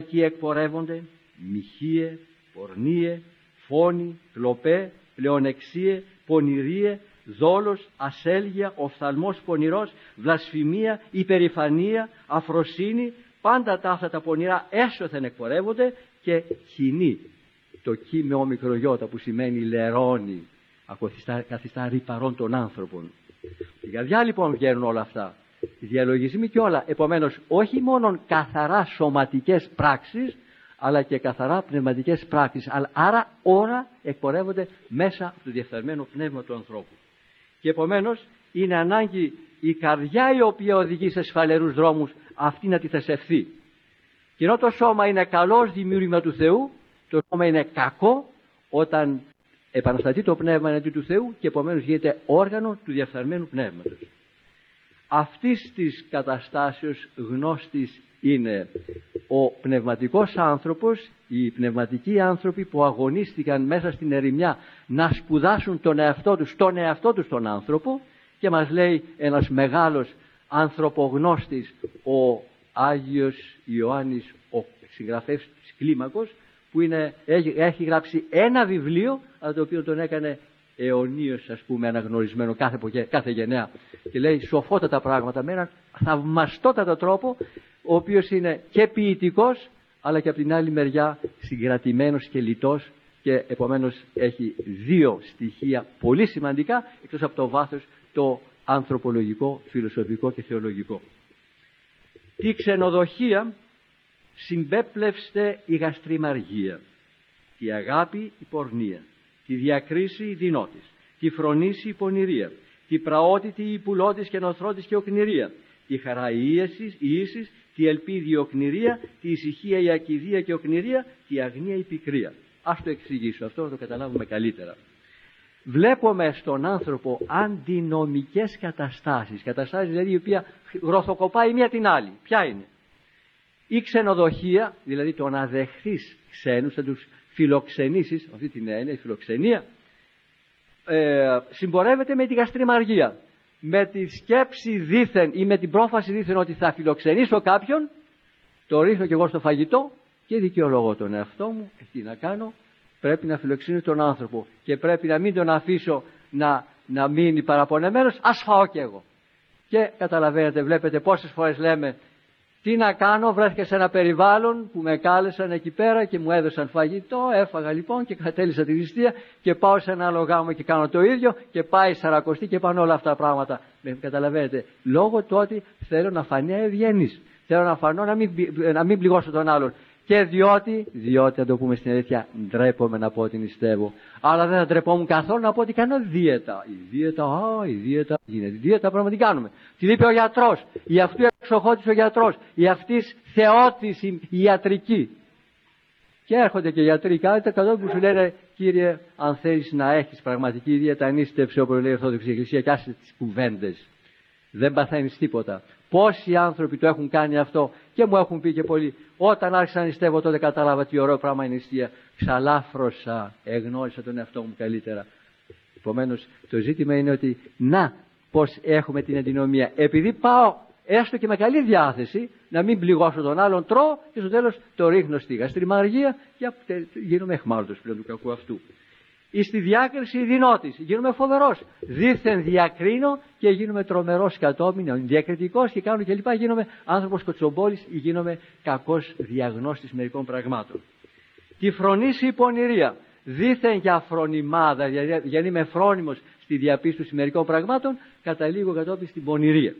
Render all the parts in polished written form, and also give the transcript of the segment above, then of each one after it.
εκεί εκπορεύονται μοιχείε, πορνίε, φόνοι, κλοπέ, πλεονεξίε, πονηρίε, δόλος, ασέλγεια, οφθαλμός πονηρός, βλασφημία, υπερηφανία, αφροσύνη, πάντα αυτά τα πονηρά έσωθεν εκπορεύονται, και κοινή. Το κι με ομικρογιώτα που σημαίνει λερώνει, καθιστά ρυπαρών των άνθρωπων. Στην καρδιά λοιπόν βγαίνουν όλα αυτά, οι διαλογισμοί και όλα. Επομένως όχι μόνο καθαρά σωματικές πράξεις, αλλά και καθαρά πνευματικές πράξεις. Άρα όλα εκπορεύονται μέσα από το διεφθαρμένο πνεύμα του ανθρώπου. Και επομένως είναι ανάγκη η καρδιά η οποία οδηγεί σε σφαλερούς δρόμους αυτή να τη θεσευθεί. Και ενώ το σώμα είναι καλός δημιούργημα του Θεού, το σώμα είναι κακό όταν επαναστατεί το πνεύμα εναντί του Θεού και επομένως γίνεται όργανο του διεφθαρμένου πνεύματος. Αυτής της καταστάσεως γνώστης είναι ο πνευματικός άνθρωπος, οι πνευματικοί άνθρωποι που αγωνίστηκαν μέσα στην ερημιά να σπουδάσουν τον εαυτό τους τον άνθρωπο, και μας λέει ένας μεγάλος ανθρωπογνώστης, ο Άγιος Ιωάννης, ο συγγραφέας της Κλίμακος, που έχει γράψει ένα βιβλίο, αλλά το οποίο τον έκανε αιωνίως, ας πούμε, αναγνωρισμένο κάθε γενναία, και λέει σοφότατα πράγματα με έναν θαυμαστότατο τρόπο, ο οποίος είναι και ποιητικός αλλά και από την άλλη μεριά συγκρατημένος και λιτός, και επομένως έχει δύο στοιχεία πολύ σημαντικά εκτός από το βάθος, το ανθρωπολογικό, φιλοσοφικό και θεολογικό. Τη ξενοδοχεία συμπέπλευστε η γαστριμαργία, τη αγάπη η πορνεία, τη διακρίση η δεινότης, τη φρονήση η πονηρία, τη πραότητη η πουλώτης και νοθρότης και οκνηρία, τη χαρά η ίσης, τη ελπίδη η οκνηρία, τη ησυχία η ακηδία και οκνηρία, τη αγνία η πικρία. Ας το εξηγήσω αυτό, να το καταλάβουμε καλύτερα. Βλέπουμε στον άνθρωπο αντινομικές καταστάσεις, δηλαδή η οποία γροθοκοπάει μία την άλλη. Ποια είναι? Η ξενοδοχεία, δηλαδή το να δεχθείς ξένους, να τους φιλοξενήσεις, αυτή την έννοια, η φιλοξενία, συμπορεύεται με τη γαστριμαργία. Με τη σκέψη δήθεν ή με την πρόφαση δήθεν ότι θα φιλοξενήσω κάποιον, το ρίχνω κι εγώ στο φαγητό και δικαιολογώ τον εαυτό μου. Τι να κάνω? Πρέπει να φιλοξενήσω τον άνθρωπο και πρέπει να μην τον αφήσω να μείνει παραπονεμένος, ας φάω κι εγώ. Και καταλαβαίνετε, βλέπετε πόσες φορές λέμε, τι να κάνω, βρέθηκα σε ένα περιβάλλον που με κάλεσαν εκεί πέρα και μου έδωσαν φαγητό, έφαγα λοιπόν και κατέλησα τη ληστεία και πάω σε ένα άλλο γάμο και κάνω το ίδιο και πάει σαρακοστή και πάνε όλα αυτά τα πράγματα. Καταλαβαίνετε, λόγω του ότι θέλω να φανεί ευγενής, θέλω να φανώ να μην πληγώσω τον άλλον. Και διότι, να το πούμε στην αλήθεια, ντρέπομαι να πω ότι νηστεύω. Αλλά δεν θα ντρεπόμουν καθόλου να πω ότι κάνω δίαιτα. Η δίαιτα γίνεται. Η δίαιτα πρέπει να την κάνουμε. Τη είπε ο γιατρός, η αυτού εξοχώτης ο γιατρός, η αυτής θεότης η ιατρική. Και έρχονται και γιατροί κατόπιν που σου λένε, κύριε, αν θέλεις να έχεις πραγματική δίαιτα, νήστεψε, όπως λέει η Ορθόδοξη Εκκλησία, και άσε τις κουβέντες. Δεν παθαίνεις τίποτα. Πόσοι άνθρωποι το έχουν κάνει αυτό και μου έχουν πει και πολλοί. Όταν άρχισα να νηστεύω, τότε κατάλαβα τι ωραίο πράγμα είναι η νηστεία. Ξαλάφρωσα, εγνώρισα τον εαυτό μου καλύτερα. Επομένως, το ζήτημα είναι ότι να πώς έχουμε την αντινομία. Επειδή πάω έστω και με καλή διάθεση να μην πληγώσω τον άλλον, τρώω και στο τέλος το ρίχνω στη γαστριμαργία και γίνομαι αιχμάλωτος πλέον του κακού αυτού. Ή στη διάκριση δεινότης, γίνομαι φοβερός. Δήθεν διακρίνω και γίνομαι τρομερός κατόπιν, διακριτικός και κάνω κλπ. Γίνομαι άνθρωπος κοτσομπόλης ή γίνομαι κακός διαγνώστης μερικών πραγμάτων. Τη φρονήση η πονηρία. Δήθεν για φρονιμάδα, για να είμαι φρόνιμος στη διαπίστωση μερικών πραγμάτων, καταλήγω κατόπιν στην πονηρία.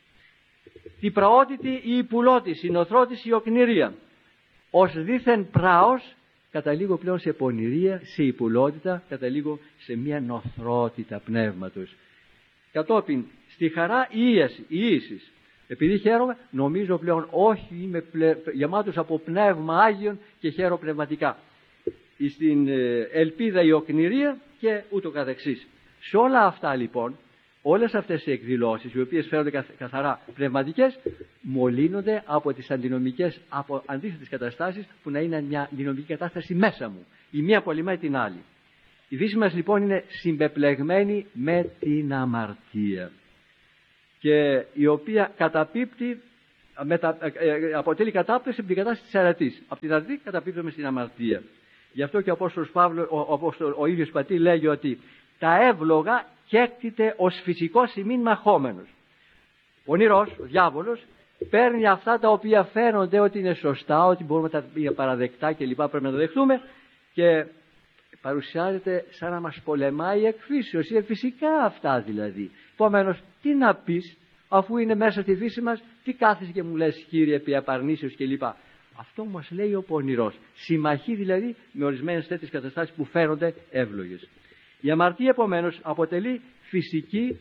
Τη πραότητη η υπουλώτης, η νοθρότης η οκνηρία. Ως δήθεν πράος, καταλήγω πλέον σε πονηρία, σε υπουλότητα, καταλήγω σε μια νοθρότητα πνεύματος. Κατόπιν, στη χαρά η ίσης. Επειδή χαίρομαι, νομίζω πλέον όχι, είμαι γεμάτος από πνεύμα Άγιον και χαίρω πνευματικά. Στην ελπίδα η οκνηρία και ούτω καθεξής. Σε όλα αυτά λοιπόν, όλες αυτές οι εκδηλώσεις, οι οποίες φαίνονται καθαρά πνευματικές, μολύνονται από τις αντινομικές, από αντίθετες καταστάσεις που να είναι μια αντινομική κατάσταση μέσα μου. Η μία πολεμάει την άλλη. Η φύση μας λοιπόν είναι συμπεπλεγμένη με την αμαρτία, και η οποία καταπίπτει αποτελεί κατάπτωση από την κατάσταση της αρετής. Από την αρετή καταπίπτουμε στην αμαρτία. Γι' αυτό και ο Απόστολος Παύλος, ο ίδιος πατή λέγει ότι τα εύλογα κέκτηται ως φυσικός ημίν μαχόμενος. Ο νηρός, ο διάβολος, παίρνει αυτά τα οποία φαίνονται ότι είναι σωστά, ότι μπορούμε να τα παραδεκτά και λοιπά, πρέπει να τα δεχτούμε, και παρουσιάζεται σαν να μας πολεμάει εκ φύσεως. Είναι φυσικά αυτά δηλαδή. Επομένως, τι να πεις, αφού είναι μέσα στη φύση μας, τι κάθεσαι και μου λες Κύριε επί απαρνήσεως και λοιπά. Αυτό μας λέει ο πονηρός. Συμμαχεί δηλαδή με ορισμένες τέτοιες καταστάσεις που φαίνονται εύλογες. Η αμαρτία επομένως αποτελεί φυσική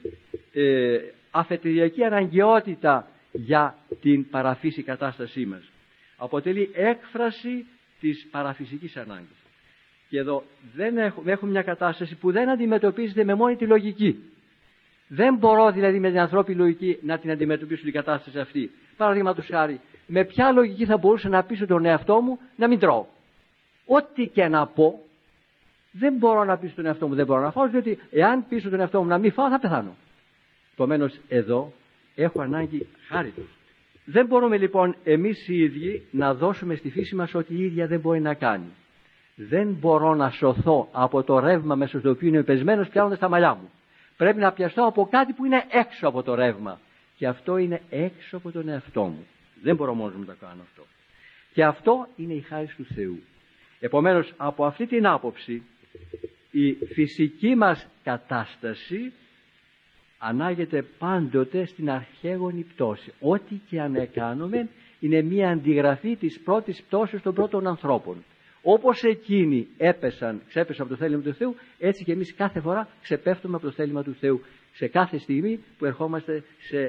αφετηριακή αναγκαιότητα για την παραφύση κατάστασή μας. Αποτελεί έκφραση της παραφυσικής ανάγκης. Και εδώ έχουμε μια κατάσταση που δεν αντιμετωπίζεται με μόνη τη λογική. Δεν μπορώ δηλαδή με την ανθρώπινη λογική να την αντιμετωπίσω την κατάσταση αυτή. Παραδείγματος χάρη, με ποια λογική θα μπορούσα να πείσω τον εαυτό μου να μην τρώω? Ό,τι και να πω, δεν μπορώ να πείσω τον εαυτό μου δεν μπορώ να φάω, διότι εάν πείσω τον εαυτό μου να μην φάω θα πεθάνω. Επομένως εδώ έχω ανάγκη χάριτος. Δεν μπορούμε λοιπόν εμείς οι ίδιοι να δώσουμε στη φύση μας ό,τι η ίδια δεν μπορεί να κάνει. Δεν μπορώ να σωθώ από το ρεύμα μέσα στο οποίο είναι πεσμένος πιάνοντας τα μαλλιά μου. Πρέπει να πιαστώ από κάτι που είναι έξω από το ρεύμα. Και αυτό είναι έξω από τον εαυτό μου. Δεν μπορώ μόνος μου να το κάνω αυτό. Και αυτό είναι η χάρις του Θεού. Επομένως, από αυτή την άποψη, η φυσική μας κατάσταση ανάγεται πάντοτε στην αρχαίγονη πτώση. Ό,τι και αν κάνουμε είναι μία αντιγραφή της πρώτης πτώσης των πρώτων ανθρώπων. Όπως εκείνοι ξέπεσαν από το θέλημα του Θεού, έτσι και εμείς κάθε φορά ξεπέφτουμε από το θέλημα του Θεού. Σε κάθε στιγμή που ερχόμαστε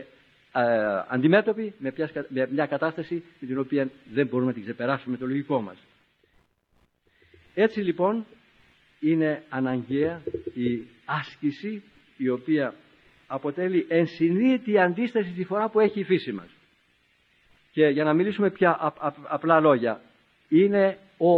αντιμέτωποι με μια κατάσταση με την οποία δεν μπορούμε να την ξεπεράσουμε με το λογικό μας. Έτσι λοιπόν είναι αναγκαία η άσκηση, η οποία αποτελεί ενσυνείδητη αντίσταση στη φορά που έχει η φύση μας. Και για να μιλήσουμε πια απλά λόγια, είναι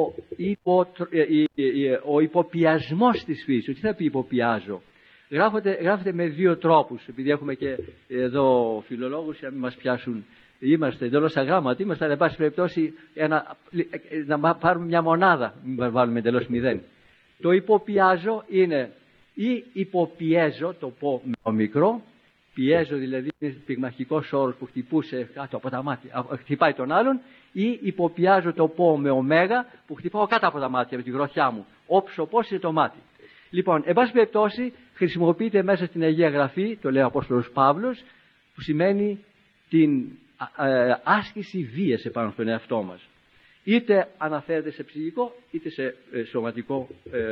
ο υποπιασμός της φύσης. Τι θα πει υποπιάζω? Γράφεται με δύο τρόπους, επειδή έχουμε και εδώ φιλολόγους για να μην μας πιάσουν. Είμαστε εντελώς αγράμματοι, είμαστε εν πάση περιπτώσει να πάρουμε μια μονάδα, μην βάλουμε εντελώς 0. Το υποπιάζω είναι ή υποπιέζω, το πω με το μικρό, πιέζω δηλαδή είναι πυγμαχικός όρος που χτυπούσε κάτω από τα μάτια, χτυπάει τον άλλον, ή υποπιάζω το πω με ωμέγα που χτυπάω κάτω από τα μάτια με τη γροθιά μου. Όψο πώς είναι το μάτι. Λοιπόν, εν πάση περιπτώσει χρησιμοποιείται μέσα στην Αγία Γραφή, το λέει ο Απόστολος Παύλος, που σημαίνει την άσκηση βίας επάνω στον εαυτό μας. Είτε αναφέρεται σε ψυχικό είτε σε σωματικό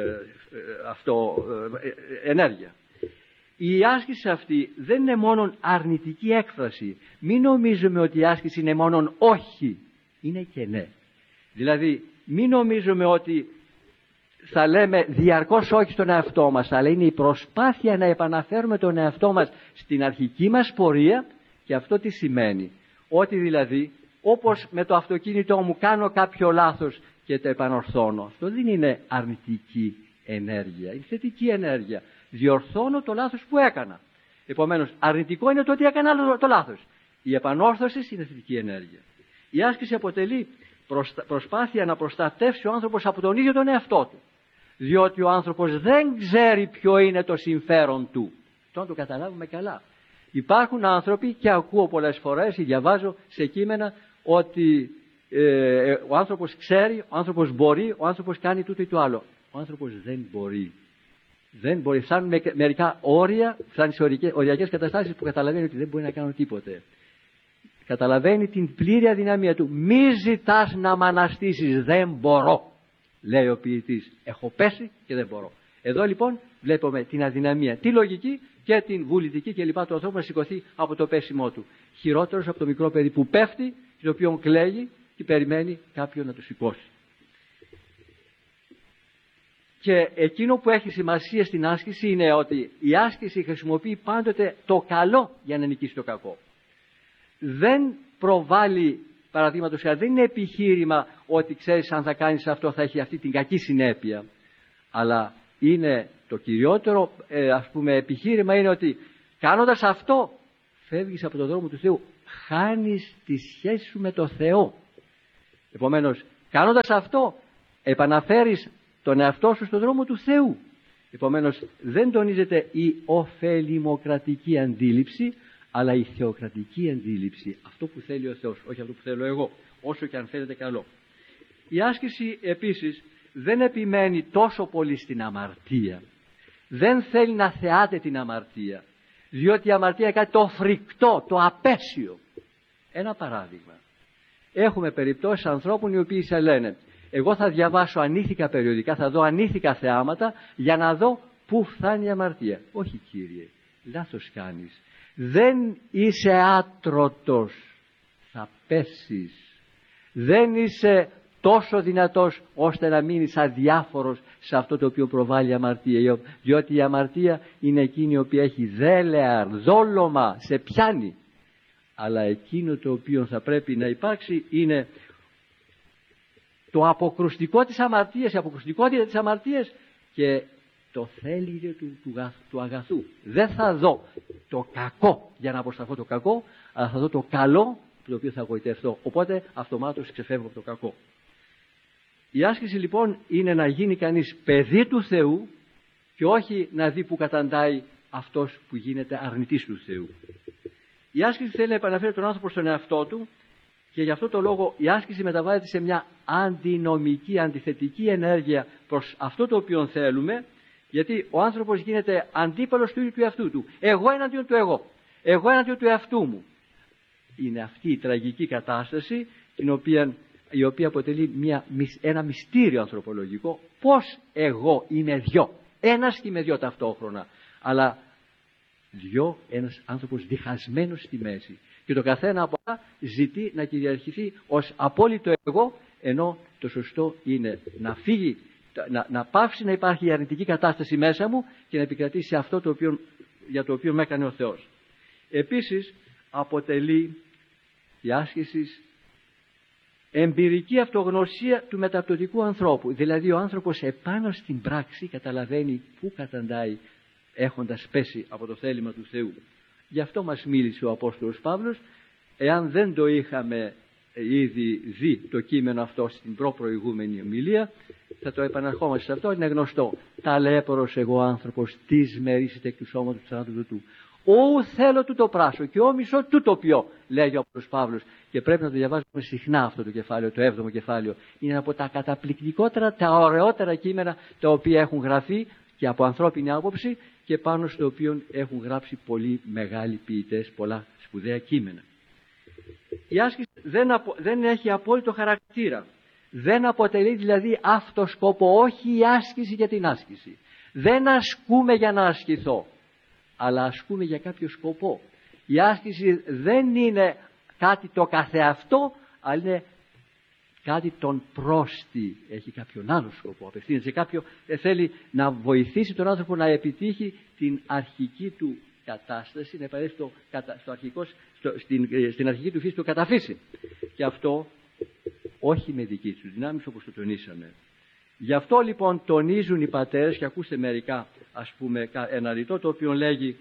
ενέργεια. Η άσκηση αυτή δεν είναι μόνο αρνητική έκφραση. Μην νομίζουμε ότι η άσκηση είναι μόνο όχι, είναι και ναι. Δηλαδή μην νομίζουμε ότι θα λέμε διαρκώς όχι στον εαυτό μας, αλλά είναι η προσπάθεια να επαναφέρουμε τον εαυτό μας στην αρχική μας πορεία. Και αυτό τι σημαίνει? Ότι δηλαδή όπως με το αυτοκίνητό μου κάνω κάποιο λάθος και το επανορθώνω, αυτό δεν είναι αρνητική ενέργεια, είναι θετική ενέργεια. Διορθώνω το λάθος που έκανα. Επομένως αρνητικό είναι το ότι έκανα το λάθος. Η επανόρθωση είναι θετική ενέργεια. Η άσκηση αποτελεί προσπάθεια να προστατεύσει ο άνθρωπος από τον ίδιο τον εαυτό του. Διότι ο άνθρωπος δεν ξέρει ποιο είναι το συμφέρον του. Αυτό να το καταλάβουμε καλά. Υπάρχουν άνθρωποι, και ακούω πολλές φορές ή διαβάζω σε κείμενα, ότι ο άνθρωπος ξέρει, ο άνθρωπος μπορεί, ο άνθρωπος κάνει τούτο ή το άλλο. Ο άνθρωπος δεν μπορεί. Δεν μπορεί. Φτάνουν με μερικά όρια, φτάνει σε οριακές καταστάσεις που καταλαβαίνει ότι δεν μπορεί να κάνει τίποτε. Καταλαβαίνει την πλήρη αδυναμία του. Μη ζητάς να μ' αναστήσεις, δεν μπορώ, λέει ο ποιητής. Έχω πέσει και δεν μπορώ. Εδώ λοιπόν βλέπουμε την αδυναμία, τη λογική και την βουλητική και λοιπά του ανθρώπου να σηκωθεί από το πέσιμό του. Χειρότερος από το μικρό παιδί που πέφτει, το οποίο κλαίγει και περιμένει κάποιον να το σηκώσει. Και εκείνο που έχει σημασία στην άσκηση είναι ότι η άσκηση χρησιμοποιεί πάντοτε το καλό για να νικήσει το κακό. Δεν προβάλλει, παραδείγματος χάρη, δεν είναι επιχείρημα ότι ξέρεις αν θα κάνεις αυτό θα έχει αυτή την κακή συνέπεια. Αλλά είναι το κυριότερο επιχείρημα είναι ότι κάνοντας αυτό φεύγεις από τον δρόμο του Θεού. χάνεις τη σχέση σου με το Θεό. Επομένως, κάνοντας αυτό, επαναφέρεις τον εαυτό σου στον δρόμο του Θεού. Επομένως, δεν τονίζεται η ωφελημοκρατική αντίληψη, αλλά η θεοκρατική αντίληψη. Αυτό που θέλει ο Θεός, όχι αυτό που θέλω εγώ, όσο και αν φαίνεται καλό. Η άσκηση επίσης δεν επιμένει τόσο πολύ στην αμαρτία. Δεν θέλει να θεάται την αμαρτία, διότι η αμαρτία είναι κάτι το φρικτό, το απέσιο. Ένα παράδειγμα. Έχουμε περιπτώσεις ανθρώπων οι οποίοι σε λένε, εγώ θα διαβάσω ανήθικα περιοδικά, θα δω ανήθικα θεάματα για να δω πού φτάνει η αμαρτία. Όχι, κύριε, λάθος κάνεις. Δεν είσαι άτρωτος, θα πέσεις. Δεν είσαι τόσο δυνατός ώστε να μείνεις αδιάφορος σε αυτό το οποίο προβάλλει η αμαρτία, διότι η αμαρτία είναι εκείνη η οποία έχει δέλεαρ, δόλωμα, σε πιάνει. Αλλά εκείνο το οποίο θα πρέπει να υπάρξει είναι το αποκρουστικό της αμαρτίας, η αποκρουστικότητα της αμαρτίας και το θέλει του αγαθού. Δεν θα δω το κακό για να αποσταθώ το κακό, αλλά θα δω το καλό το οποίο θα γοητευτώ. Οπότε αυτομάτως ξεφεύγω από το κακό. Η άσκηση λοιπόν είναι να γίνει κανείς παιδί του Θεού και όχι να δει που καταντάει αυτός που γίνεται αρνητής του Θεού. Η άσκηση θέλει να επαναφέρει τον άνθρωπο στον εαυτό του και γι' αυτό το λόγο η άσκηση μεταβάλλεται σε μια αντινομική, αντιθετική ενέργεια προς αυτό το οποίο θέλουμε, γιατί ο άνθρωπος γίνεται αντίπαλος του ίδιου του εαυτού του. Εγώ εναντίον του εγώ. Εγώ εναντίον του εαυτού μου. Είναι αυτή η τραγική κατάσταση η οποία αποτελεί ένα μυστήριο ανθρωπολογικό. Πώς εγώ είμαι δυο. Ένας και είμαι δυο ταυτόχρονα. Αλλά δυο, ένας άνθρωπος διχασμένος στη μέση. Και το καθένα από αυτά ζητεί να κυριαρχηθεί ως απόλυτο εγώ, ενώ το σωστό είναι να φύγει, να πάψει να υπάρχει η αρνητική κατάσταση μέσα μου και να επικρατήσει αυτό για το οποίο με έκανε ο Θεός. Επίσης αποτελεί η άσκηση εμπειρική αυτογνωσία του μεταπτωτικού ανθρώπου. Δηλαδή ο άνθρωπος επάνω στην πράξη καταλαβαίνει πού καταντάει έχοντας πέσει από το θέλημα του Θεού. Γι' αυτό μας μίλησε ο Απόστολος Παύλος. Εάν δεν το είχαμε ήδη δει το κείμενο αυτό στην προπροηγούμενη ομιλία, θα το επαναρχόμαστε σε αυτό. Είναι γνωστό. Ταλέπορος εγώ άνθρωπος, τις μερίσετε εκ του σώματος του θανάτου του. Ου θέλω τούτο πράσο και ο μισό τούτο πιω, λέγει ο Απόστολος Παύλος. Και πρέπει να το διαβάζουμε συχνά αυτό το κεφάλαιο, το 7ο κεφάλαιο. Είναι από τα καταπληκτικότερα, τα ωραιότερα κείμενα τα οποία έχουν γραφεί και από ανθρώπινη άποψη και πάνω στο οποίο έχουν γράψει πολύ μεγάλοι ποιητές, πολλά σπουδαία κείμενα. Η άσκηση δεν έχει απόλυτο χαρακτήρα. Δεν αποτελεί δηλαδή αυτό σκοπό, όχι η άσκηση για την άσκηση. Δεν ασκούμε για να ασκηθώ, αλλά ασκούμε για κάποιο σκοπό. Η άσκηση δεν είναι κάτι το καθεαυτό, αλλά είναι κάτι τον πρόστη, έχει κάποιον άλλο σκοπό, απευθύνεται σε κάποιο, θέλει να βοηθήσει τον άνθρωπο να επιτύχει την αρχική του κατάσταση, να επανέλθει στην αρχική του φύση, το καταφύση. Και αυτό όχι με δική του δυνάμεις, όπως το τονίσαμε. Γι' αυτό λοιπόν τονίζουν οι πατέρες, και ακούστε μερικά, ας πούμε, ένα ρητό το οποίο λέγει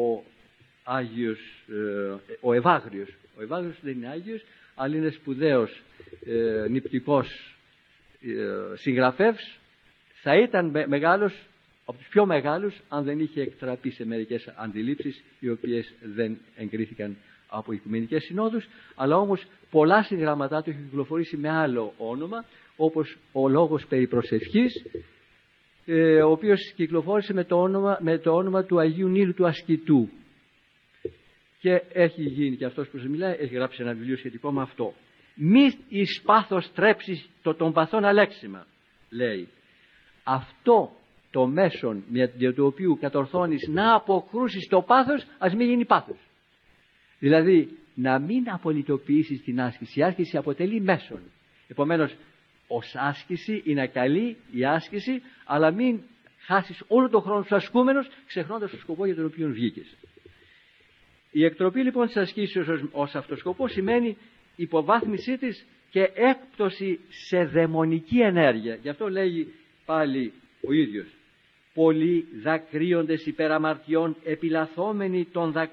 ο Ευάγριος. Ο Ευάγριος δεν είναι Άγιος, αλλά είναι σπουδαίος νηπτικός συγγραφεύς. Θα ήταν μεγάλος, από τους πιο μεγάλους, αν δεν είχε εκτραπεί σε μερικές αντιλήψεις οι οποίες δεν εγκρίθηκαν από οικουμενικές συνόδους, αλλά όμως πολλά συγγραμματά του έχει κυκλοφορήσει με άλλο όνομα, όπως ο λόγος περί προσευχής, ο οποίος κυκλοφόρησε με το όνομα του Αγίου Νείλου του Ασκητού. Και έχει γίνει και αυτός που σας μιλάει, έχει γράψει ένα βιβλίο σχετικό με αυτό. Μη εις πάθος τρέψεις των παθών αλέξιμα, λέει. Αυτό το μέσον για το οποίο κατορθώνεις να αποκρούσεις το πάθος, ας μην γίνει πάθος. Δηλαδή να μην απολυτοποιήσεις την άσκηση. Η άσκηση αποτελεί μέσον. Επομένως ως άσκηση είναι καλή η άσκηση, αλλά μην χάσεις όλο τον χρόνο σου ασκούμενος, ξεχνώντας το σκοπό για τον οποίο βγήκες. Η εκτροπή λοιπόν της ασκήσεως ως αυτό σκοπό σημαίνει υποβάθμισή της και έκπτωση σε δαιμονική ενέργεια. Γι' αυτό λέγει πάλι ο ίδιος. πολλοί δακρύοντες υπεραμαρτιών, επιλαθόμενοι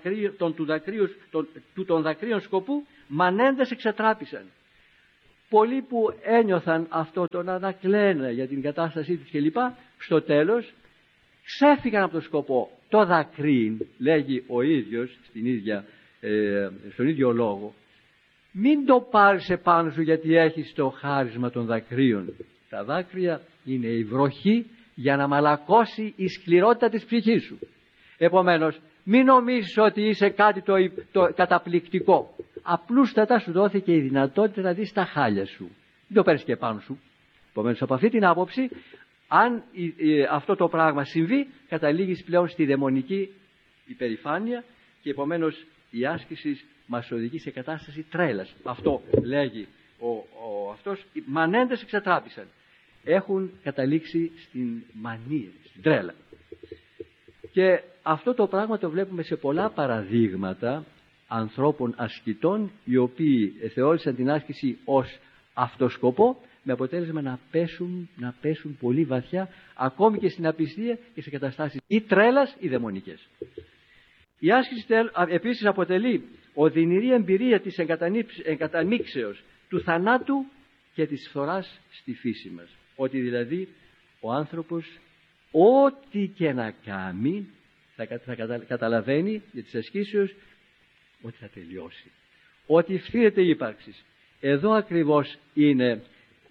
των δακρύων σκοπού, μανέντες εξατράπησαν. Πολλοί που ένιωθαν αυτό το να κλαίνε για την κατάστασή τους κλπ, στο τέλος ξέφυγαν από το σκοπό. Το δακρύν, λέγει ο ίδιος στον ίδιο λόγο, μην το πάρεις επάνω σου γιατί έχεις το χάρισμα των δακρύων. Τα δάκρυα είναι η βροχή για να μαλακώσει η σκληρότητα της ψυχής σου. Επομένως, μην νομίζεις ότι είσαι κάτι το καταπληκτικό. Απλούστατα σου δόθηκε η δυνατότητα να δεις τα χάλια σου. Δεν το παίρνεις και επάνω σου. Επομένως, από αυτή την άποψη, αν αυτό το πράγμα συμβεί, καταλήγεις πλέον στη δαιμονική υπερηφάνεια και επομένως η άσκηση μας οδηγεί σε κατάσταση τρέλας. Αυτό λέγει αυτός, οι μανέντες εξατράπησαν. Έχουν καταλήξει στην μανία, στην τρέλα. Και αυτό το πράγμα το βλέπουμε σε πολλά παραδείγματα ανθρώπων ασκητών, οι οποίοι θεώρησαν την άσκηση ως αυτοσκοπό, με αποτέλεσμα να πέσουν πολύ βαθιά, ακόμη και στην απιστία και σε καταστάσεις ή τρέλας ή δαιμονικές. Η άσκηση επίσης αποτελεί οδυνηρή εμπειρία της εγκαταμίξεως του θανάτου και της φθοράς στη φύση μας. Ότι δηλαδή ο άνθρωπος ό,τι και να κάνει θα καταλαβαίνει για τις ασκήσεις ότι θα τελειώσει. Ότι φθήρεται η ύπαρξη. Εδώ ακριβώς είναι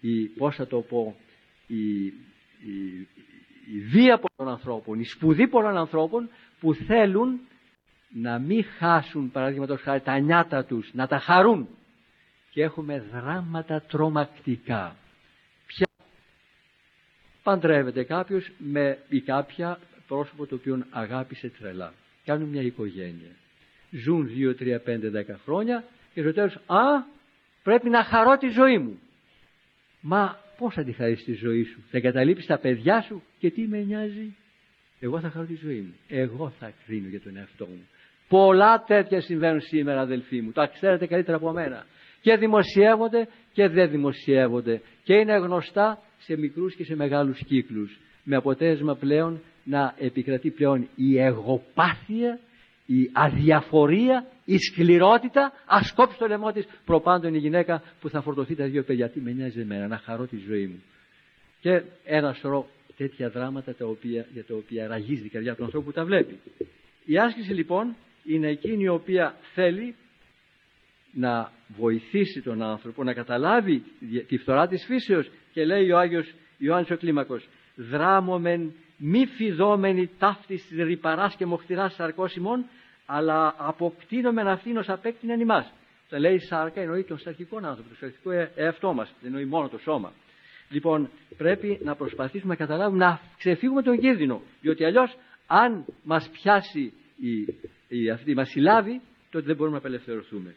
η βία πολλών ανθρώπων, η σπουδή πολλών ανθρώπων που θέλουν να μην χάσουν, παραδείγματος χάρη, τα νιάτα τους, να τα χαρούν. Και έχουμε δράματα τρομακτικά. Πια παντρεύεται κάποιος ή κάποια πρόσωπο το οποίο αγάπησε τρελά. Κάνουν μια οικογένεια. Ζουν 2, 3, 5, 10 χρόνια και στο τέλος, πρέπει να χαρώ τη ζωή μου. Μα πώς θα τη χαρείς τη ζωή σου? Θα εγκαταλείψεις τα παιδιά σου και τι με νοιάζει? Εγώ θα χαρώ τη ζωή μου. Εγώ θα κρίνω για τον εαυτό μου. Πολλά τέτοια συμβαίνουν σήμερα, αδελφοί μου. Τα ξέρετε καλύτερα από μένα. Και δημοσιεύονται και δεν δημοσιεύονται. Και είναι γνωστά σε μικρούς και σε μεγάλους κύκλους. Με αποτέλεσμα πλέον να επικρατεί πλέον η εγωπάθεια, η αδιαφορία, η σκληρότητα. Ας κόψει το λαιμό της προπάντων η γυναίκα που θα φορτωθεί τα 2 παιδιά. Τι με νοιάζει εμένα, να χαρώ τη ζωή μου. Και ένα σωρό τέτοια δράματα για τα οποία ραγίζει η καρδιά του ανθρώπου που τα βλέπει. Η άσκηση λοιπόν είναι εκείνη η οποία θέλει να βοηθήσει τον άνθρωπο να καταλάβει τη φθορά της φύσεως, και λέει ο Άγιος Ιωάννης ο Κλίμακος, δράμομεν μη φιδόμενοι ταύτης της ρυπαράς και μοχθηράς σαρκός ημών, αλλά αποκτήνομεν αυτήν ως απέκτηνεν ημάς. Θα λέει σάρκα εννοεί τον σαρκικό άνθρωπο, το σαρκικό εαυτό μας, δεν εννοεί μόνο το σώμα. Λοιπόν, πρέπει να προσπαθήσουμε να καταλάβουμε, να ξεφύγουμε τον κίνδυνο, διότι αλλιώς αν μας πιάσει αυτή μας συλλάβει, τότε δεν μπορούμε να απελευθερωθούμε.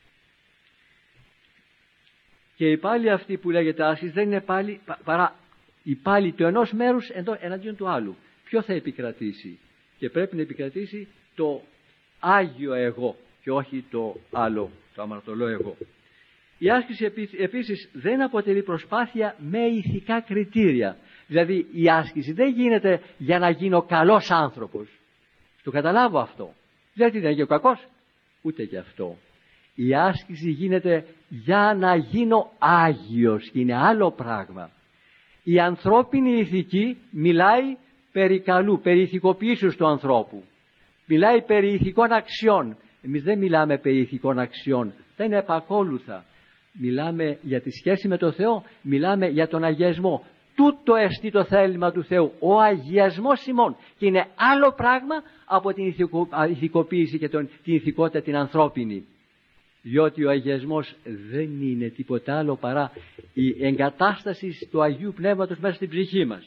Και η πάλι αυτή που λέγεται άσκηση δεν είναι πάλι παρά η πάλι του ενός μέρους εναντίον του άλλου. Ποιο θα επικρατήσει? Και πρέπει να επικρατήσει το Άγιο εγώ και όχι το άλλο, το αμαρτωλό εγώ. Η άσκηση επίσης δεν αποτελεί προσπάθεια με ηθικά κριτήρια. Δηλαδή η άσκηση δεν γίνεται για να γίνω καλός άνθρωπος. Το καταλάβω αυτό. Δηλαδή δεν είναι και ο κακός. Ούτε και αυτό. Η άσκηση γίνεται για να γίνω Άγιος και είναι άλλο πράγμα. Η ανθρώπινη ηθική μιλάει περί καλού, περί ηθικοποίησης του ανθρώπου. Μιλάει περί ηθικών αξιών. Εμείς δεν μιλάμε περί ηθικών αξιών. Δεν είναι επακόλουθα. Μιλάμε για τη σχέση με τον Θεό, μιλάμε για τον αγιασμό. Τούτο εστί το θέλημα του Θεού, ο αγιασμός ημών. Και είναι άλλο πράγμα από την ηθικοποίηση και την ηθικότητα την ανθρώπινη. Διότι ο αγιασμός δεν είναι τίποτα άλλο παρά η εγκατάσταση του Αγίου Πνεύματος μέσα στην ψυχή μας.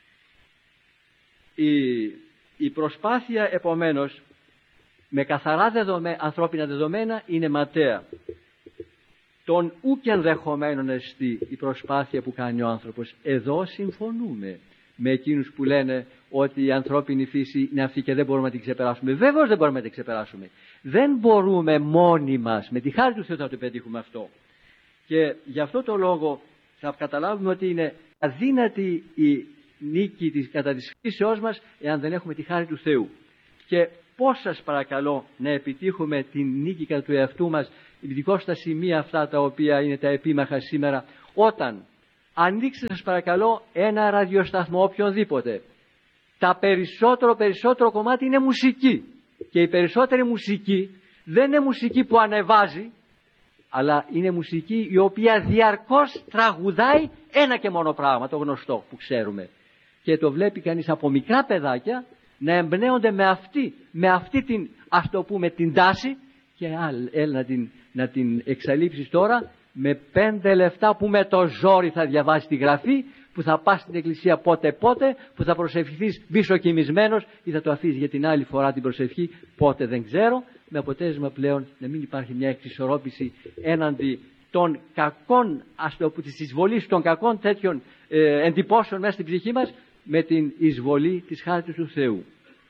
Η προσπάθεια επομένως με καθαρά ανθρώπινα δεδομένα είναι ματαία. Τον ούκ ενδεχομένων εστί η προσπάθεια που κάνει ο άνθρωπος. Εδώ συμφωνούμε με εκείνους που λένε ότι η ανθρώπινη φύση είναι αυτή και δεν μπορούμε να την ξεπεράσουμε. Βέβαιως δεν μπορούμε να την ξεπεράσουμε. Δεν μπορούμε μόνοι μας, με τη χάρη του Θεού θα το πετύχουμε αυτό. Και γι' αυτό το λόγο θα καταλάβουμε ότι είναι αδύνατη νίκη κατά της φύσεώς μας, εάν δεν έχουμε τη χάρη του Θεού. Και πώς, σας παρακαλώ, να επιτύχουμε την νίκη κατά του εαυτού μας, ειδικώς στα σημεία αυτά τα οποία είναι τα επίμαχα σήμερα, όταν ανοίξτε, σας παρακαλώ, ένα ραδιοσταθμό οποιονδήποτε. Τα περισσότερο κομμάτι είναι μουσική. Και η περισσότερη μουσική δεν είναι μουσική που ανεβάζει, αλλά είναι μουσική η οποία διαρκώς τραγουδάει ένα και μόνο πράγμα, το γνωστό που ξέρουμε. Και το βλέπει κανείς από μικρά παιδάκια να εμπνέονται με αυτή την, ας το πούμε, την τάση, και έλα να την εξαλείψεις τώρα με 5 λεπτά που με το ζόρι θα διαβάσει τη γραφή, που θα πας στην εκκλησία πότε, που θα προσευχηθείς μπισοκοιμισμένος ή θα το αφήσεις για την άλλη φορά την προσευχή, πότε δεν ξέρω, με αποτέλεσμα πλέον να μην υπάρχει μια εξισορρόπηση έναντι των κακών, ας το πούμε, της εισβολής των κακών τέτοιων εντυπώσεων μέσα στην ψυχή μας, με την εισβολή της χάριτος του Θεού.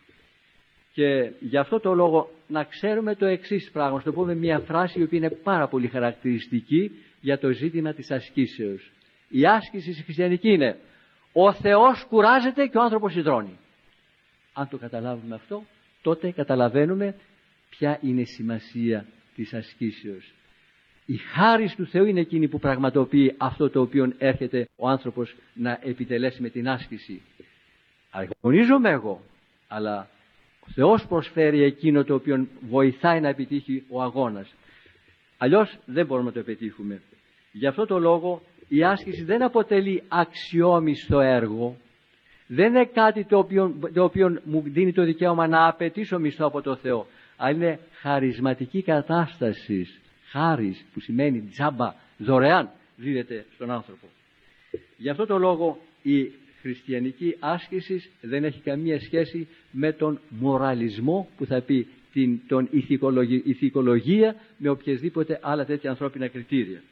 Και γι' αυτό το λόγο να ξέρουμε το εξής πράγμα, να το πούμε μια φράση η οποία είναι πάρα πολύ χαρακτηριστική για το ζήτημα της ασκήσεως. Η άσκηση στη χριστιανική είναι: ο Θεός κουράζεται και ο άνθρωπος υδρώνει. Αν το καταλάβουμε αυτό, τότε καταλαβαίνουμε ποια είναι η σημασία της ασκήσεως. Η χάρις του Θεού είναι εκείνη που πραγματοποιεί αυτό το οποίο έρχεται ο άνθρωπος να επιτελέσει με την άσκηση. Αγωνίζομαι εγώ, αλλά ο Θεός προσφέρει εκείνο το οποίο βοηθάει να επιτύχει ο αγώνας. Αλλιώς δεν μπορούμε να το επιτύχουμε. Γι' αυτό το λόγο η άσκηση δεν αποτελεί αξιόμισθο έργο, δεν είναι κάτι το οποίο μου δίνει το δικαίωμα να απαιτήσω μισθό από το Θεό, αλλά είναι χαρισματική κατάσταση. Χάρις, που σημαίνει τζάμπα, δωρεάν, δίδεται στον άνθρωπο. Γι' αυτό το λόγο η χριστιανική άσκηση δεν έχει καμία σχέση με τον μοραλισμό που θα πει τον ηθικολογία, με οποιασδήποτε άλλα τέτοια ανθρώπινα κριτήρια.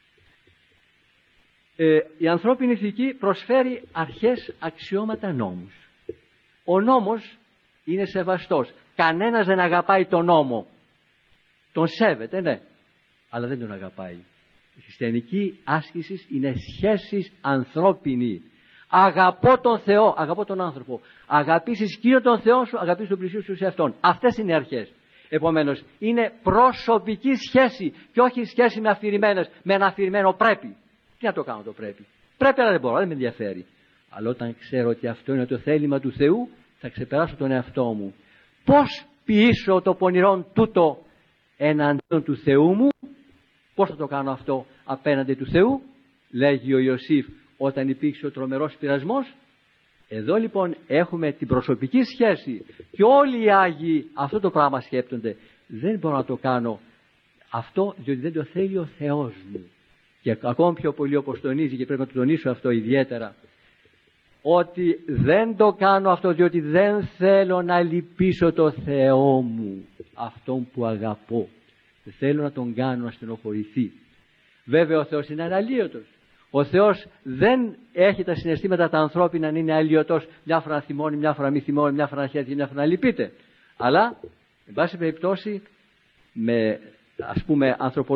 Η ανθρώπινη ηθική προσφέρει αρχές, αξιώματα, νόμους. Ο νόμος είναι σεβαστός. Κανένας δεν αγαπάει τον νόμο. Τον σέβεται, ναι, αλλά δεν τον αγαπάει. Η χριστιανική άσκηση είναι σχέσεις ανθρώπινη. Αγαπώ τον Θεό, αγαπώ τον άνθρωπο. Αγαπήσεις Κύριο τον Θεό σου, αγαπήσεις τον πλησίον σου σε Αυτόν. Αυτές είναι οι αρχές. Επομένως, είναι προσωπική σχέση και όχι σχέση με ένα αφηρημένο πρέπει. Τι να το κάνω το πρέπει. Πρέπει, αλλά δεν μπορώ, δεν με ενδιαφέρει. Αλλά όταν ξέρω ότι αυτό είναι το θέλημα του Θεού, θα ξεπεράσω τον εαυτό μου. Πώς ποιήσω το πονηρόν τούτο εναντίον του Θεού μου, πώς θα το κάνω αυτό απέναντι του Θεού, λέγει ο Ιωσήφ όταν υπήρξε ο τρομερός πειρασμός. Εδώ λοιπόν έχουμε την προσωπική σχέση και όλοι οι Άγιοι αυτό το πράγμα σκέπτονται. Δεν μπορώ να το κάνω αυτό διότι δεν το θέλει ο Θεός μου. Και ακόμη πιο πολύ, όπως τονίζει, και πρέπει να το τονίσω αυτό ιδιαίτερα, ότι δεν το κάνω αυτό διότι δεν θέλω να λυπήσω το Θεό μου, αυτόν που αγαπώ. Δεν θέλω να τον κάνω να στενοχωρηθεί. Βέβαια ο Θεός είναι αναλύωτος. Ο Θεός δεν έχει τα συναισθήματα τα ανθρώπινα να είναι αλλοιωτός, μια φορά να θυμώνει, μια φορά μη θυμώνει, μια φορά να χαίρεται, μια φορά να λυπείται. Αλλά, εν πάση περιπτώσει, με ας πούμε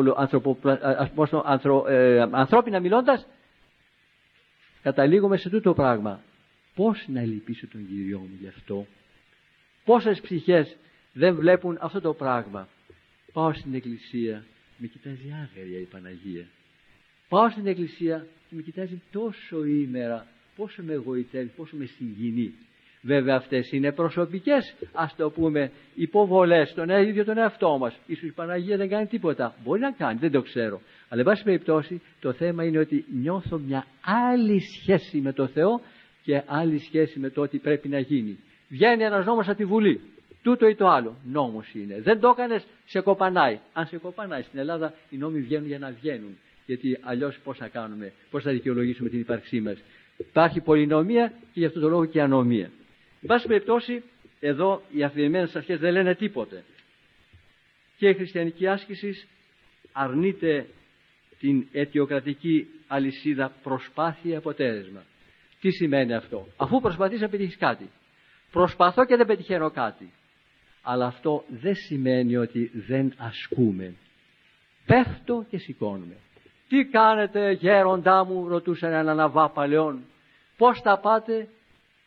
ανθρώπινα μιλώντας, καταλήγουμε σε τούτο πράγμα. Πώς να λυπήσω τον Κύριό μου γι' αυτό. Πόσες ψυχές δεν βλέπουν αυτό το πράγμα. Πάω στην εκκλησία, με κοιτάζει άγρια η Παναγία. Πάω στην εκκλησία και με κοιτάζει τόσο ήμερα, πόσο με εγωιτεύει, πόσο με συγκινεί. Βέβαια αυτές είναι προσωπικές, ας το πούμε, υποβολές στον ίδιο τον εαυτό μας. Ίσως η Παναγία δεν κάνει τίποτα. Μπορεί να κάνει, δεν το ξέρω. Αλλά εν πάση περιπτώσει το θέμα είναι ότι νιώθω μια άλλη σχέση με το Θεό και άλλη σχέση με το ότι πρέπει να γίνει. Βγαίνει ένας νόμος από τη Βουλή. Τούτο ή το άλλο. Νόμος είναι. Δεν το έκανες, σε κοπανάει. Αν σε κοπανάει στην Ελλάδα, οι νόμοι βγαίνουν για να βγαίνουν. Γιατί αλλιώς πώς θα κάνουμε, πώς θα δικαιολογήσουμε την ύπαρξή μας. Υπάρχει πολυνομία και γι' αυτό το λόγο και ανομία. Εν πάση περιπτώσει, εδώ οι αφηρημένες αρχές δεν λένε τίποτε. Και η χριστιανική άσκηση αρνείται την αιτιοκρατική αλυσίδα προσπάθεια-αποτέλεσμα. Τι σημαίνει αυτό? Αφού προσπαθείς να πετύχεις κάτι. Προσπαθώ και δεν πετυχαίνω κάτι. Αλλά αυτό δεν σημαίνει ότι δεν ασκούμε. Πέφτω και σηκώνουμε. Τι κάνετε γέροντά μου, ρωτούσαν έναν Αβά παλαιόν. Πώς τα πάτε?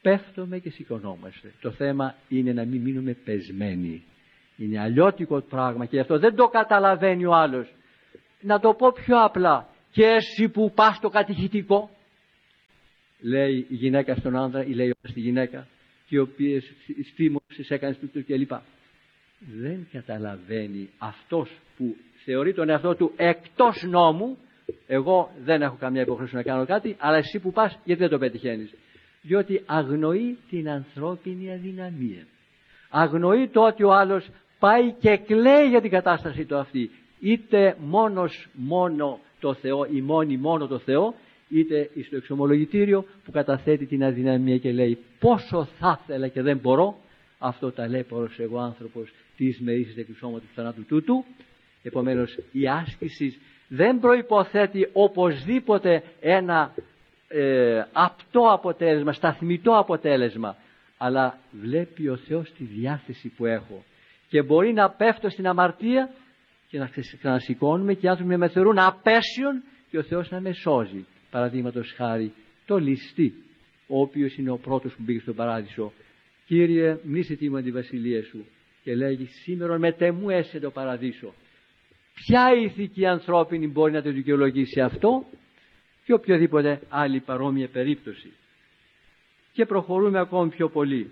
πέφτουμε και σηκωνόμαστε. Το θέμα είναι να μην μείνουμε πεσμένοι. Είναι αλλιώτικο πράγμα και αυτό δεν το καταλαβαίνει ο άλλος. Να το πω πιο απλά. Και εσύ που πας στο κατηχητικό, λέει η γυναίκα στον άντρα ή λέει στη γυναίκα, και οι οποίες στήμωσες έκανες τούτο κλπ. Δεν καταλαβαίνει αυτός που θεωρεί τον εαυτό του εκτός νόμου. Εγώ δεν έχω καμιά υποχρέωση να κάνω κάτι, αλλά εσύ που πας γιατί δεν το πετυχαίνεις? Διότι αγνοεί την ανθρώπινη αδυναμία. Αγνοεί το ότι ο άλλος πάει και κλαίει για την κατάσταση του αυτή. Είτε μόνο το Θεό ή μόνο το Θεό, είτε στο εξομολογητήριο που καταθέτει την αδυναμία και λέει πόσο θα ήθελα και δεν μπορώ. Αυτό ταλέπορος εγώ άνθρωπος της μερίσης εκκλησώματος του θανάτου τούτου. Επομένως η άσκηση δεν προϋποθέτει οπωσδήποτε ένα απτό αποτέλεσμα, σταθμιτό αποτέλεσμα, αλλά βλέπει ο Θεός τη διάθεση που έχω και μπορεί να πέφτω στην αμαρτία και να ξανασηκώνουμε και οι άνθρωποι με θεωρούν απέσιον και ο Θεός να με σώζει. Παραδείγματος χάρη το ληστή, ο οποίος είναι ο πρώτος που μπήκε στον παράδεισο. Κύριε, μνήσε τίμον τη βασιλεία σου, και λέγει σήμερον μετεμού έσαι το παραδείσο. Ποια ηθική ανθρώπινη μπορεί να το δικαιολογήσει αυτό και οποιοδήποτε άλλη παρόμοια περίπτωση? Και προχωρούμε ακόμη πιο πολύ.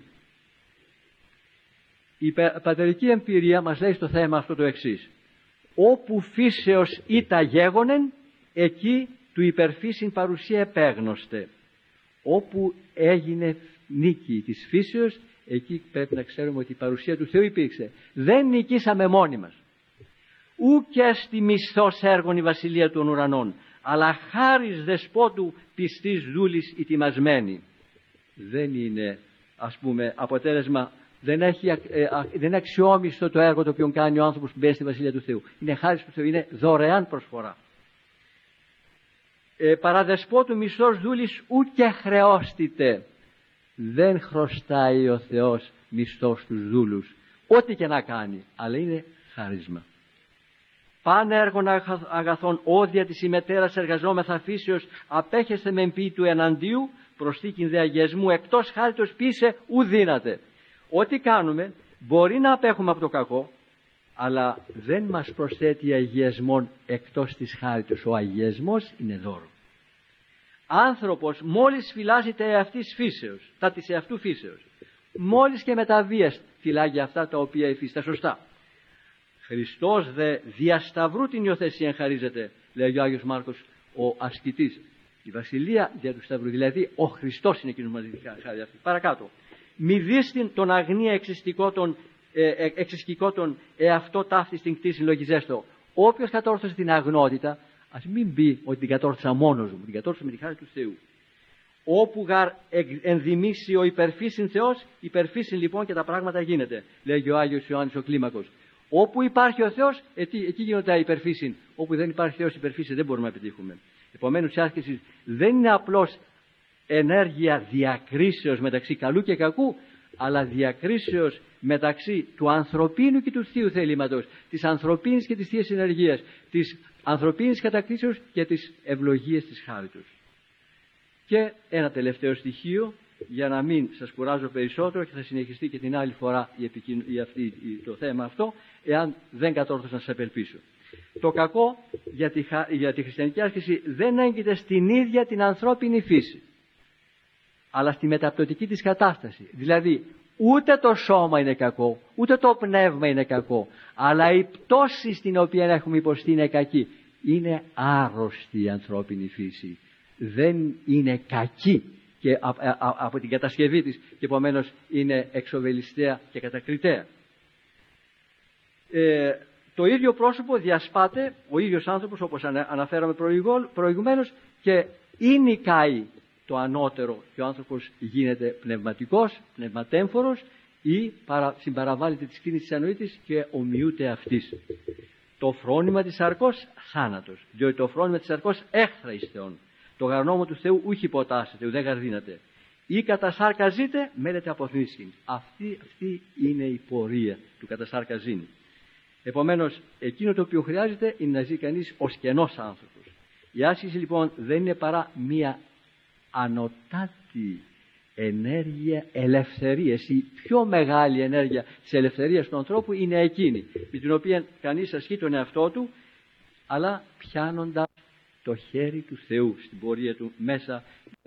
Η πατερική εμπειρία μας λέει στο θέμα αυτό το εξής: όπου φύσεως ήτα γέγονεν, εκεί του υπερφύσιν παρουσία επέγνωστε. Όπου έγινε νίκη της φύσεως, εκεί πρέπει να ξέρουμε ότι η παρουσία του Θεού υπήρξε. Δεν νικήσαμε μόνοι μας. Ούκε στη μισθός έργων η βασιλεία των ουρανών, αλλά χάρις δεσπότου πιστής δούλης ετοιμασμένη. Δεν είναι, ας πούμε, αποτέλεσμα, δεν είναι αξιόμισθο το έργο το οποίο κάνει ο άνθρωπος που μπαίνει στη βασιλεία του Θεού. Είναι χάρις του Θεού, είναι δωρεάν προσφορά. Παραδεσπότου μισθός δούλης ούκε χρεώστητε. Δεν χρωστάει ο Θεός μισθό στους δούλους, ό,τι και να κάνει, αλλά είναι χάρισμα. Πάνε έργων αγαθών όδια της ημετέρας εργαζόμεθα φύσεως, απέχεστε μεν ποιή του εναντίου, προσθήκην δε αγιασμού εκτός χάριτος πείσε ου δύναται. Ό,τι κάνουμε μπορεί να απέχουμε από το κακό, αλλά δεν μας προσθέτει αγιασμόν εκτός της χάριτος. Ο αγιασμός είναι δώρο. Άνθρωπος μόλις φυλάζεται εαυτής φύσεως, τα της εαυτού φύσεως, μόλις και με τα βίας φυλάγει αυτά τα οποία υφίστα σωστά. Χριστός δε διασταυρού την υιοθεσία χαρίζεται, λέει ο Άγιος Μάρκος ο ασκητής. Η βασιλεία δια του σταυρού, δηλαδή ο Χριστός είναι εκείνος που μας χάρη αυτή. Παρακάτω. Μη δίστην τον αγνία εξισκικότων εαυτό ταύτη στην κτήση λογιζέστο. Όποιος κατόρθωσε την αγνότητα, ας μην πει ότι την κατόρθωσα μόνος μου, την κατόρθωσα με τη χάρη του Θεού. Όπου γαρ ενδημήσει ο υπερφύσιν Θεός, υπερφύσιν λοιπόν και τα πράγματα γίνεται, λέγει ο Άγιος Ιωάννης ο Κλίμακος. Όπου υπάρχει ο Θεός, εκεί γίνονται υπερφύσιν. Όπου δεν υπάρχει Θεός υπερφύσιν, δεν μπορούμε να πετύχουμε. Επομένως η άσκηση δεν είναι απλώς ενέργεια διακρίσεως μεταξύ καλού και κακού, αλλά διακρίσεως μεταξύ του ανθρωπίνου και του θείου θελήματος, της ανθρωπίνης και της θείας ενεργείας, της ανθρωπίνης κατακρίσεως και της ευλογίας της χάριτος. Και ένα τελευταίο στοιχείο, για να μην σας κουράζω περισσότερο, και θα συνεχιστεί και την άλλη φορά το θέμα αυτό, εάν δεν κατόρθωσα να σας απελπίσω. Το κακό για τη χριστιανική άσκηση δεν έγκυται στην ίδια την ανθρώπινη φύση, αλλά στη μεταπτωτική της κατάσταση. Δηλαδή ούτε το σώμα είναι κακό, ούτε το πνεύμα είναι κακό, αλλά η πτώση στην οποία έχουμε υποστεί είναι κακή. Είναι άρρωστη η ανθρώπινη φύση, δεν είναι κακή και από την κατασκευή της, και επομένως είναι εξοβελιστέα και κατακριτέα. Το ίδιο πρόσωπο διασπάται, ο ίδιος άνθρωπος, όπως αναφέραμε προηγουμένως, και ή νικάει το ανώτερο και ο άνθρωπος γίνεται πνευματικός, πνευματέμφορος, ή συμπαραβάλλεται της κίνησης της ανοήτης και ομοιούται αυτής. Το φρόνημα της σαρκός θάνατος, διότι το φρόνημα της σαρκός έχθρα εις Θεόν. Το γαρνόμο του Θεού ούχι υποτάσσεται, ουδέ γαρδύνεται. Ή κατά σάρκα ζείτε, μένετε αποθνίσκην. Αυτή είναι η πορεία του κατά σάρκα ζήνη. Επομένως, εκείνο το οποίο χρειάζεται είναι να ζει κανείς ως κενός άνθρωπος. Η άσκηση λοιπόν δεν είναι παρά μία ανωτάτη ενέργεια ελευθερίας. Η πιο μεγάλη ενέργεια της ελευθερίας του ανθρώπου είναι εκείνη με την οποία κανείς ασκεί τον εαυτό του, αλλά πιάνοντας το χέρι του Θεού στην πορεία του μέσα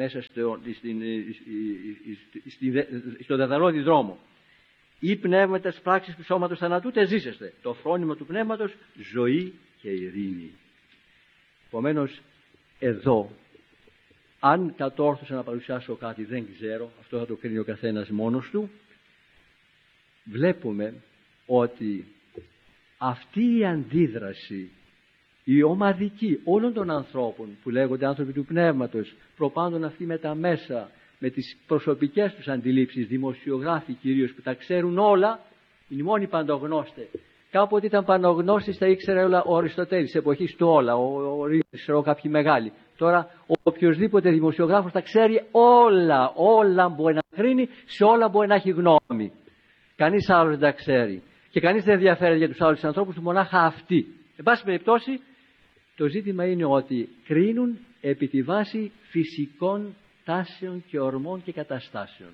στο δεδαλώδη δρόμο. Ή πνεύματα της πράξης του σώματος θανατούτε ζήσεστε. Το φρόνημα του πνεύματος, ζωή και ειρήνη. Επομένως, εδώ, αν κατόρθωσα να παρουσιάσω κάτι, δεν ξέρω, αυτό θα το κρίνει ο καθένας μόνος του, βλέπουμε ότι αυτή η αντίδραση, η ομαδική όλων των ανθρώπων που λέγονται άνθρωποι του πνεύματος, προπάντων αυτοί με τα μέσα, με τις προσωπικές τους αντιλήψεις, δημοσιογράφοι κυρίως που τα ξέρουν όλα, είναι οι μόνοι παντογνώστες. Κάποτε ήταν παντογνώστης, τα ήξερε όλα ο Αριστοτέλης, εποχής του όλα, ο Ρίσερο, κάποιοι μεγάλοι. Τώρα ο οποιοσδήποτε δημοσιογράφος τα ξέρει όλα, όλα μπορεί να κρίνει, σε όλα μπορεί να έχει γνώμη. Κανείς άλλος δεν τα ξέρει. Και κανείς δεν ενδιαφέρεται για τους άλλους ανθρώπους, μονάχα αυτοί. Εν πάση περιπτώσει, το ζήτημα είναι ότι κρίνουν επί τη βάση φυσικών τάσεων και ορμών και καταστάσεων.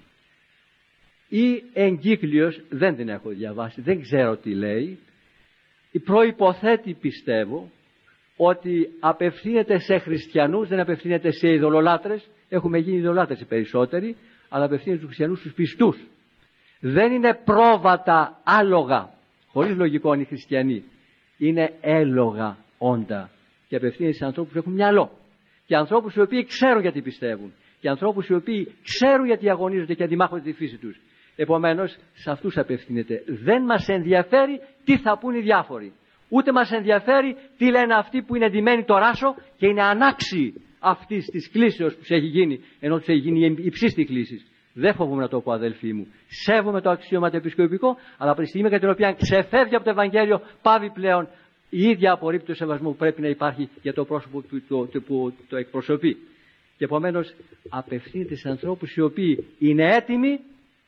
Η εγκύκλειος δεν την έχω διαβάσει, δεν ξέρω τι λέει. Η προϋποθέτη, πιστεύω, ότι απευθύνεται σε χριστιανούς, δεν απευθύνεται σε ειδωλολάτρες. Έχουμε γίνει ειδωλολάτρες οι περισσότεροι, αλλά απευθύνεται στους χριστιανούς, στους πιστούς. Δεν είναι πρόβατα άλογα, χωρίς λογικό είναι οι χριστιανοί. Είναι έλογα όντα και απευθύνεται σε ανθρώπους που έχουν μυαλό. Και ανθρώπους οι οποίοι ξέρουν γιατί πιστεύουν. Και ανθρώπους οι οποίοι ξέρουν γιατί αγωνίζονται και αντιμάχονται τη φύση τους. Επομένως, σε αυτούς απευθύνεται. Δεν μας ενδιαφέρει τι θα πούν οι διάφοροι. Ούτε μας ενδιαφέρει τι λένε αυτοί που είναι ντυμένοι το ράσο και είναι ανάξιοι αυτής της κλήσεως που τους έχει γίνει, ενώ τους έχει γίνει η υψίστη κλήση. Δεν φοβούμαι να το πω, αδελφοί μου. Σέβομαι το αξίωμα το επισκοπικό, αλλά από τη στιγμή κατά την οποία ξεφεύγει από το Ευαγγέλιο, πάβει πλέον η ίδια απορρίπτωση του σεβασμού που πρέπει να υπάρχει για το πρόσωπο που το εκπροσωπεί. Και επομένως απευθύνεται σε ανθρώπους οι οποίοι είναι έτοιμοι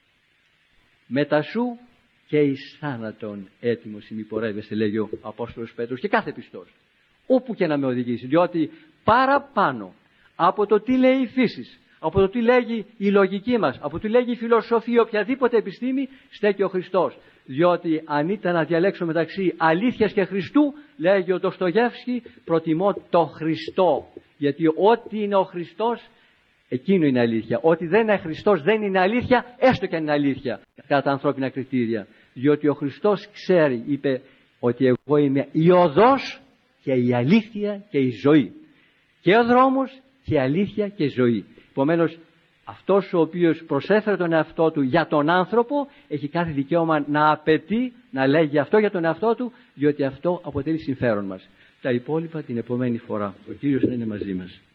μετασού και εις θάνατον έτοιμος ημιπορεύεσαι, λέγει ο Απόστολος Πέτρος, και κάθε πιστός, όπου και να με οδηγήσει, διότι παραπάνω από το τι λέει η φύση, από το τι λέγει η λογική μας, από το τι λέγει η φιλοσοφία, οποιαδήποτε επιστήμη, στέκει ο Χριστός. Διότι αν ήταν να διαλέξω μεταξύ αλήθειας και Χριστού, λέγει ο Ντοστογεύσκη, προτιμώ το Χριστό. Γιατί ό,τι είναι ο Χριστός, εκείνο είναι αλήθεια. Ό,τι δεν είναι Χριστός δεν είναι αλήθεια, έστω και αν είναι αλήθεια, κατά τα ανθρώπινα κριτήρια. Διότι ο Χριστός ξέρει, είπε, ότι εγώ είμαι η οδός και η αλήθεια και η ζωή. Και ο δρόμος και η αλήθεια και η ζωή. Επομένως, αυτός ο οποίος προσέφερε τον εαυτό του για τον άνθρωπο, έχει κάθε δικαίωμα να απαιτεί, να λέγει αυτό για τον εαυτό του, διότι αυτό αποτελεί συμφέρον μας. Τα υπόλοιπα την επόμενη φορά. Ο Κύριος να είναι μαζί μας.